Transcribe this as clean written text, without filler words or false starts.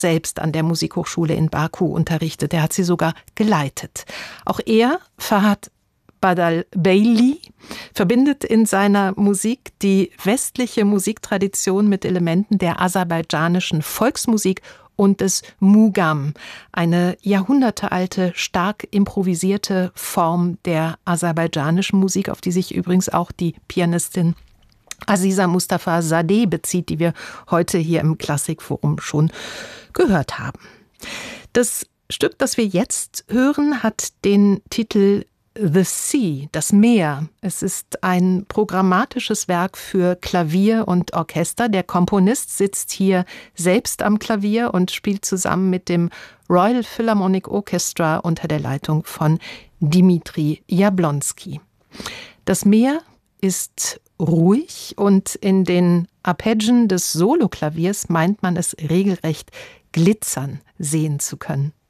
selbst an der Musikhochschule in Baku unterrichtet. Er hat sie sogar geleitet. Auch er, Fahad Badal-Beyli, verbindet in seiner Musik die westliche Musiktradition mit Elementen der aserbaidschanischen Volksmusik und des Mugam, eine jahrhundertealte, stark improvisierte Form der aserbaidschanischen Musik, auf die sich übrigens auch die Pianistin Aziza Mustafa Zadeh bezieht, die wir heute hier im Klassikforum schon gehört haben. Das Stück, das wir jetzt hören, hat den Titel The Sea, das Meer. Es ist ein programmatisches Werk für Klavier und Orchester. Der Komponist sitzt hier selbst am Klavier und spielt zusammen mit dem Royal Philharmonic Orchestra unter der Leitung von Dimitri Jablonski. Das Meer ist ruhig und in den Arpeggen des Soloklaviers meint man es regelrecht glitzern sehen zu können.